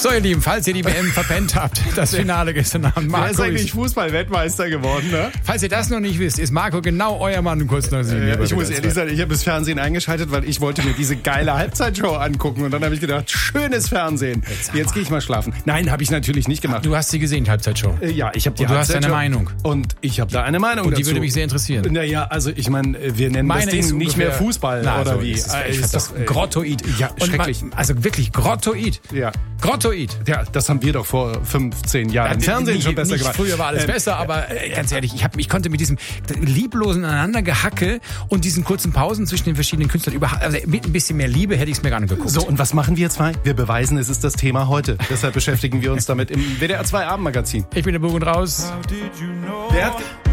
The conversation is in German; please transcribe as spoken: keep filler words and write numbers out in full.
So, ihr Lieben, falls ihr die W M verpennt habt, das Finale gestern Abend. Marco Wer ist eigentlich Fußball-Weltmeister geworden, ne? Falls ihr das noch nicht wisst, ist Marco genau euer Mann kurz nach sieben. Äh, ich muss ehrlich sagen, ich habe das Fernsehen eingeschaltet, weil ich wollte mir diese geile Halbzeitshow angucken. Und dann habe ich gedacht, schönes Fernsehen. Jetzt, Jetzt gehe ich mal schlafen. Nein, habe ich natürlich nicht gemacht. Du hast sie gesehen, die Halbzeitshow. Äh, ja, ich habe die Und du hast Halbzeitshow. deine Meinung. Und ich habe da eine Meinung Und die dazu. würde mich sehr interessieren. Naja, also ich meine, wir nennen Meine das Ding ist nicht ungefähr- mehr Fußball, Na, oder so wie? ist es. Äh, Ich ist fand das doch, äh, grottoid. Ja, Und schrecklich. Man, also wirklich grottoid. Ja. Grottoid. Ja, das haben wir doch vor fünfzehn Jahren im Fernsehen nicht, schon besser nicht gemacht. Früher war alles Ähm, besser, aber äh, ganz ehrlich, ich, hab, ich konnte mit diesem lieblosen Aneinandergehacke und diesen kurzen Pausen zwischen den verschiedenen Künstlern überhaupt, also mit ein bisschen mehr Liebe hätte ich es mir gar nicht geguckt. So, und was machen wir zwei? Wir beweisen, es ist das Thema heute. Deshalb beschäftigen wir uns damit im W D R zwei Abendmagazin. Ich bin der Buch und raus. Wer hat...